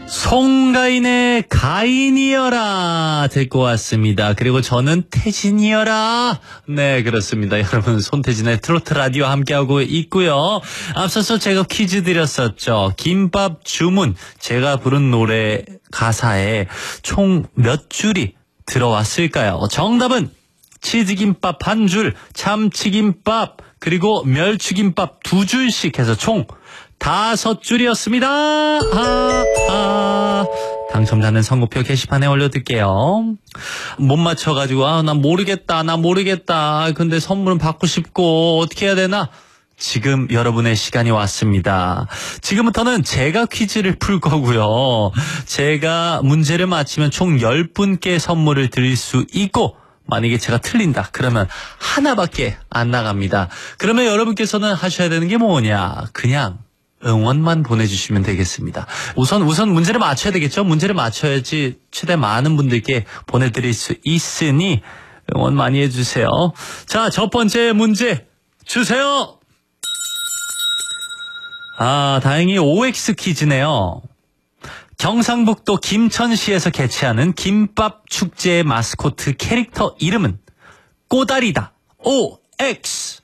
송가인의 가인이여라 듣고 왔습니다. 그리고 저는 태진이여라. 네, 그렇습니다. 여러분, 손태진의 트로트 라디오 함께하고 있고요. 앞서서 제가 퀴즈 드렸었죠. 김밥 주문. 제가 부른 노래 가사에 총 몇 줄이 들어왔을까요? 정답은 치즈김밥 한 줄, 참치김밥, 그리고 멸치김밥 2줄씩 해서 총 5줄이었습니다. 당첨자는 선고표 게시판에 올려둘게요. 못 맞춰가지고 나 모르겠다. 근데 선물은 받고 싶고 어떻게 해야 되나? 지금 여러분의 시간이 왔습니다. 지금부터는 제가 퀴즈를 풀 거고요. 제가 문제를 맞히면 총 10분께 선물을 드릴 수 있고, 만약에 제가 틀린다 그러면 하나밖에 안 나갑니다. 그러면 여러분께서는 하셔야 되는 게 뭐냐? 그냥 응원만 보내주시면 되겠습니다. 우선 문제를 맞춰야 되겠죠? 문제를 맞춰야지 최대 많은 분들께 보내드릴 수 있으니 응원 많이 해주세요. 자, 첫 번째 문제 주세요. 다행히 OX 퀴즈네요. 경상북도 김천시에서 개최하는 김밥 축제의 마스코트 캐릭터 이름은 꼬다리다. OX.